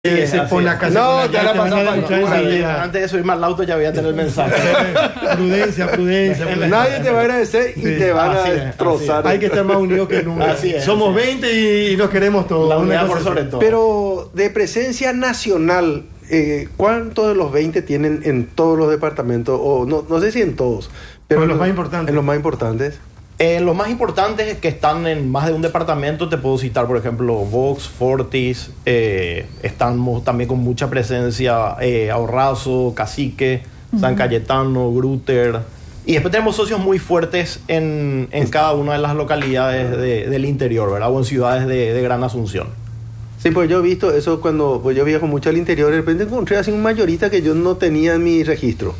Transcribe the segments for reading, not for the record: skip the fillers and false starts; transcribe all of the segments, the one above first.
se pone a casa. No, te la pasaba antes de subirme al auto ya voy a tener el mensaje. Prudencia. Nadie te va a agradecer y te van a destrozar. Hay que estar más unidos que nunca. Somos 20 y nos queremos todos. La unidad por sobre todo. Pero de presencia nacional, ¿cuántos de los 20 tienen en todos los departamentos? O no sé si en todos, pero en los más importantes. En los más importantes. Los más importantes que están en más de un departamento, te puedo citar, por ejemplo, Vox, Fortis, estamos también con mucha presencia, Ahorrazo, Cacique, San Cayetano, Grutter, y después tenemos socios muy fuertes en cada una de las localidades del interior, ¿verdad? O en ciudades de Gran Asunción. Sí, pues yo he visto eso cuando yo viajo mucho al interior, de repente encontré así un mayorista que yo no tenía en mi registro.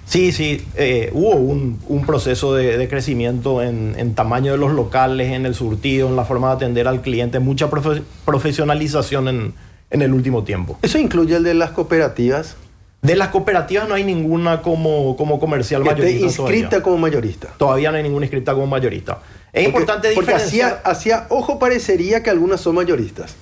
Sí, hubo un proceso de crecimiento en tamaño de los locales, en el surtido, en la forma de atender al cliente, mucha profesionalización en el último tiempo. ¿Eso incluye el de las cooperativas? De las cooperativas no hay ninguna como comercial mayorista. ¿Inscrita todavía como mayorista? Todavía no hay ninguna inscrita como mayorista. Es importante diferenciar. Porque hacia ojo parecería que algunas son mayoristas.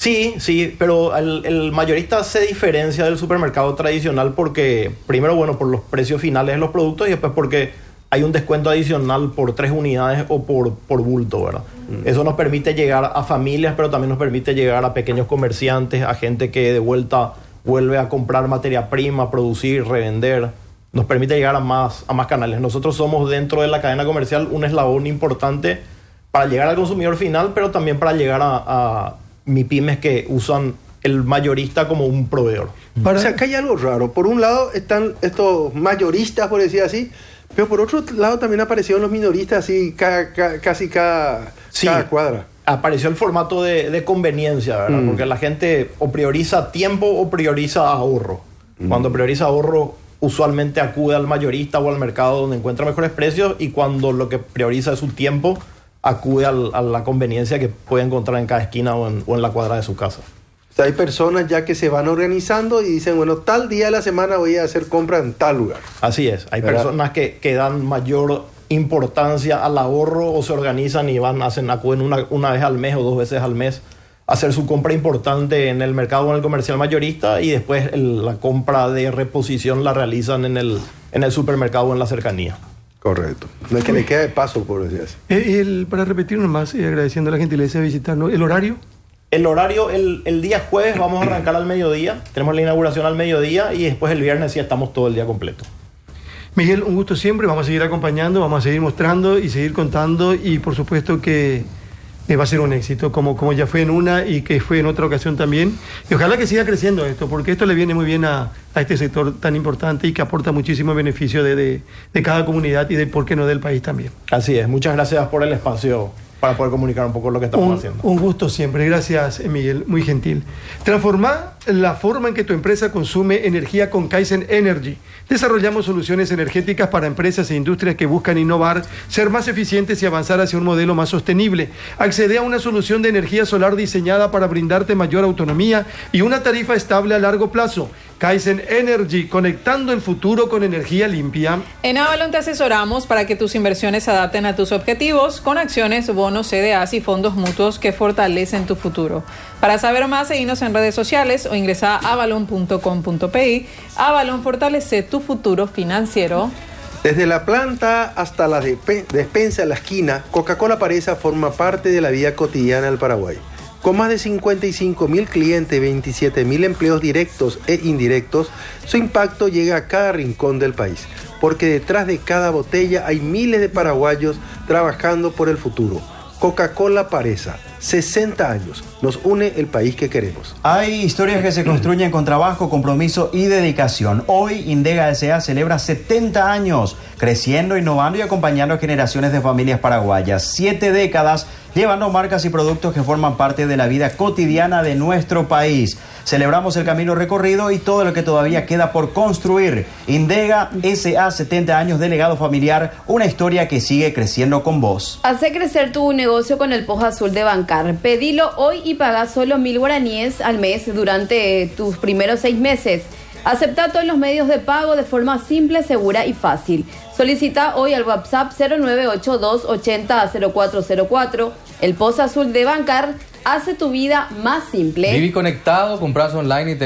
Sí, pero el mayorista se diferencia del supermercado tradicional porque, primero, bueno, por los precios finales de los productos y después porque hay un descuento adicional por 3 unidades o por bulto, ¿verdad? Eso nos permite llegar a familias, pero también nos permite llegar a pequeños comerciantes, a gente que de vuelta vuelve a comprar materia prima, producir, revender. Nos permite llegar a más canales. Nosotros somos, dentro de la cadena comercial, un eslabón importante para llegar al consumidor final, pero también para llegar a MIPYMES que usan el mayorista como un proveedor. O sea, acá hay algo raro. Por un lado están estos mayoristas, por decir así, pero por otro lado también aparecieron los minoristas así casi cada cuadra. Apareció el formato de conveniencia, ¿verdad? Porque la gente o prioriza tiempo o prioriza ahorro. Cuando prioriza ahorro, usualmente acude al mayorista o al mercado donde encuentra mejores precios, y cuando lo que prioriza es su tiempo, acude a la conveniencia que puede encontrar en cada esquina o en la cuadra de su casa. O sea, hay personas ya que se van organizando y dicen, bueno, tal día de la semana voy a hacer compra en tal lugar. Así es. Hay personas que dan mayor importancia al ahorro o se organizan y acuden una vez al mes o 2 veces al mes a hacer su compra importante en el mercado o en el comercial mayorista, y después la compra de reposición la realizan en el supermercado o en la cercanía. Correcto. No es que le quede de paso, por decir así. Para repetir nomás, agradeciendo la gentileza de visitarnos, ¿el horario? El horario, el día jueves vamos a arrancar al mediodía. Tenemos la inauguración al mediodía y después el viernes sí estamos todo el día completo. Miguel, un gusto siempre. Vamos a seguir acompañando, vamos a seguir mostrando y seguir contando, y por supuesto que va a ser un éxito, como ya fue en una y que fue en otra ocasión también. Y ojalá que siga creciendo esto, porque esto le viene muy bien a este sector tan importante y que aporta muchísimo beneficio de cada comunidad y por qué no del país también. Así es. Muchas gracias por el espacio para poder comunicar un poco lo que estamos haciendo. Un gusto siempre. Gracias, Miguel. Muy gentil. Transforma la forma en que tu empresa consume energía con Kaizen Energy. Desarrollamos soluciones energéticas para empresas e industrias que buscan innovar, ser más eficientes y avanzar hacia un modelo más sostenible. Accede a una solución de energía solar diseñada para brindarte mayor autonomía y una tarifa estable a largo plazo. Kaizen Energy, conectando el futuro con energía limpia. En Avalon te asesoramos para que tus inversiones se adapten a tus objetivos con acciones, bonos, CDAs y fondos mutuos que fortalecen tu futuro. Para saber más, seguinos en redes sociales o ingresa a avalon.com.pi. Avalon, fortalece tu futuro financiero. Desde la planta hasta la despensa en la esquina, Coca-Cola Paresa forma parte de la vida cotidiana del Paraguay. Con más de 55.000 clientes, 27.000 empleos directos e indirectos, su impacto llega a cada rincón del país, porque detrás de cada botella hay miles de paraguayos trabajando por el futuro. Coca-Cola Paresa, 60 años, nos une el país que queremos. Hay historias que se construyen con trabajo, compromiso y dedicación. Hoy Indega S.A. celebra 70 años, creciendo, innovando y acompañando a generaciones de familias paraguayas. 7 décadas llevando marcas y productos que forman parte de la vida cotidiana de nuestro país. Celebramos el camino recorrido y todo lo que todavía queda por construir. Indega S.A. 70 años de legado familiar, una historia que sigue creciendo con vos. Hace crecer tu negocio con el POS Azul de Bancar. Pedilo hoy y paga solo 1.000 guaraníes al mes durante tus primeros 6 meses. Acepta todos los medios de pago de forma simple, segura y fácil. Solicita hoy al WhatsApp 0982 80 0404. El POS Azul de Bancar hace tu vida más simple. Viví conectado, compras online y